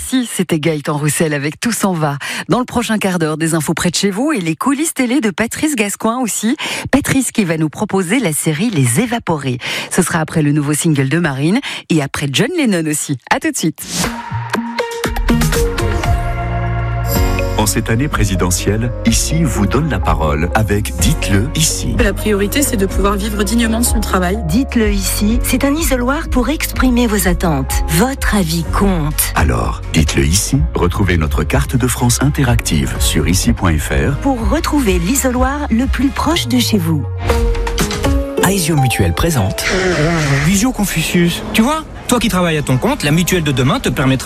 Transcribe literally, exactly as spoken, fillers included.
Merci, c'était Gaëtan Roussel avec Tout s'en va. Dans le prochain quart d'heure, des infos près de chez vous et les coulisses télé de Patrice Gascoigne aussi. Patrice qui va nous proposer la série Les Évaporés. Ce sera après le nouveau single de Marine et après John Lennon aussi. À tout de suite. En cette année présidentielle, Ici vous donne la parole avec Dites-le ici. La priorité, c'est de pouvoir vivre dignement de son travail. Dites-le ici, c'est un isoloir pour exprimer vos attentes. Votre avis compte. Alors, dites-le ici. Retrouvez notre carte de France interactive sur ici point f r pour retrouver l'isoloir le plus proche de chez vous. Aesio Mutuelle présente Visio Confucius. Tu vois, toi qui travailles à ton compte, la mutuelle de demain te permettra